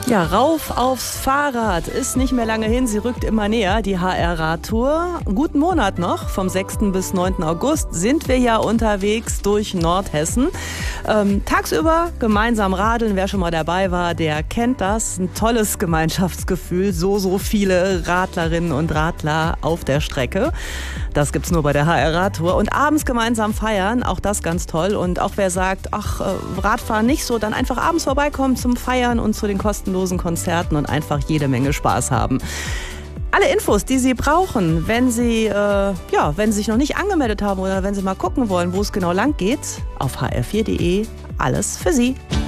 Ja, rauf aufs Fahrrad ist nicht mehr lange hin. Sie rückt immer näher, die HR-Radtour. Einen guten Monat noch, vom 6. bis 9. August sind wir ja unterwegs durch Nordhessen. Tagsüber gemeinsam radeln, wer schon mal dabei war, der kennt das. Ein tolles Gemeinschaftsgefühl, so viele Radlerinnen und Radler auf der Strecke. Das gibt's nur bei der HR-Radtour. Und abends gemeinsam feiern, auch das ganz toll. Und auch wer sagt, Radfahren nicht so, dann einfach abends vorbeikommen zum Feiern und zu den kostenlosen Konzerten und einfach jede Menge Spaß haben. Alle Infos, die Sie brauchen, wenn Sie sich noch nicht angemeldet haben oder wenn Sie mal gucken wollen, wo es genau lang geht, auf hr4.de. Alles für Sie.